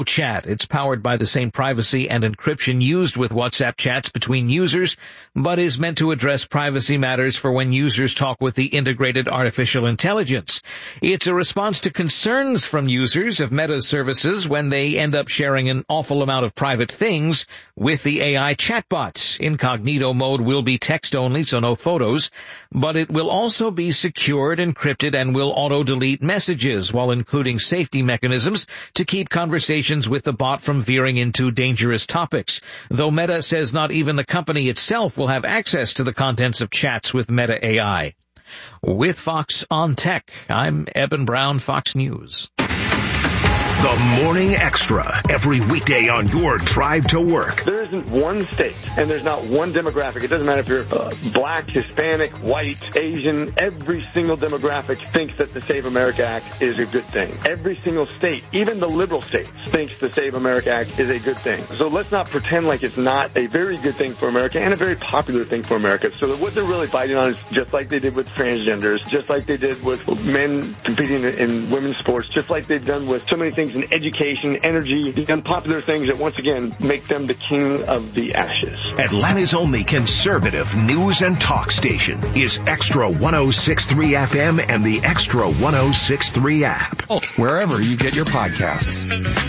Chat. It's powered by the same privacy and encryption used with WhatsApp chats between users, but is meant to address privacy matters for when users talk with the integrated artificial intelligence. It's a response to concerns from users of Meta's services when they end up sharing an awful amount of private things with the AI chatbots. Incognito mode will be text only, so no photos, but it will also be secured, encrypted, and will auto-delete messages while including safety mechanisms to keep conversations with the bot from veering into dangerous topics, though Meta says not even the company itself will have access to the contents of chats with Meta AI. With Fox on Tech, I'm Eben Brown, Fox News. The Morning Extra, every weekday on your drive to work. There isn't one state, and there's not one demographic. It doesn't matter if you're black, Hispanic, white, Asian. Every single demographic thinks that the Save America Act is a good thing. Every single state, even the liberal states, thinks the Save America Act is a good thing. So let's not pretend like it's not a very good thing for America and a very popular thing for America. So what they're really fighting on is just like they did with transgenders, just like they did with men competing in women's sports, just like they've done with so many things in education, energy, unpopular things that once again make them the king of the ashes. Atlanta's only conservative news and talk station is Extra 106.3 FM and the Extra 106.3 app. Wherever you get your podcasts.